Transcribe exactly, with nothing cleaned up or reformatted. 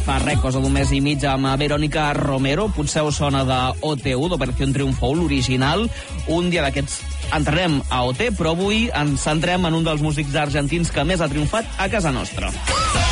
fa res, cosa d'un mes i mig, amb Verónica Romero. Potser us sona de O T U, d'Operación Triunfo, l'original. Un dia d'aquests entrarem a O T, però avui ens centrem en un dels músics argentins que més ha triomfat a casa nostra.